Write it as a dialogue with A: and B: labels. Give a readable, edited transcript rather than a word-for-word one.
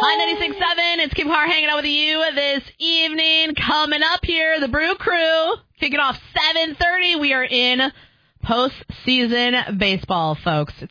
A: Hi, 96.7. It's Kim Carr hanging out with you this evening. Coming up here, the Brew Crew kicking off 7:30. We are in postseason baseball, folks.